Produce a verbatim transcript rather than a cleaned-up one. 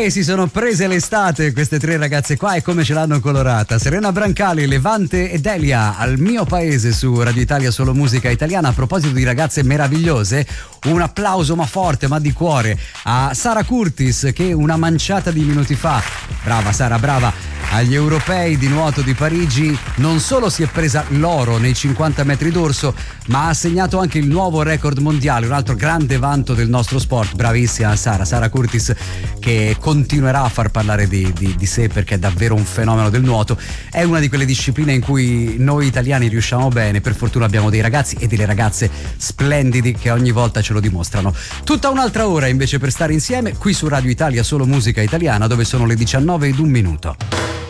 E si sono prese l'estate queste tre ragazze qua, e come ce l'hanno colorata. Serena Brancali, Levante e Delia, Al mio paese su Radio Italia Solo Musica Italiana. A proposito di ragazze meravigliose, un applauso ma forte, ma di cuore, a Sara Curtis, che una manciata di minuti fa, brava Sara, brava, agli europei di nuoto di Parigi non solo si è presa l'oro nei cinquanta metri d'orso, ma ha segnato anche il nuovo record mondiale, un altro grande vanto del nostro sport. Bravissima Sara, Sara Curtis, che continuerà a far parlare di, di, di sé, perché è davvero un fenomeno del nuoto. È una di quelle discipline in cui noi italiani riusciamo bene, per fortuna abbiamo dei ragazzi e delle ragazze splendidi che ogni volta ce lo dimostrano. Tutta un'altra ora invece per stare insieme qui su Radio Italia Solo Musica Italiana, dove sono le diciannove ed un minuto.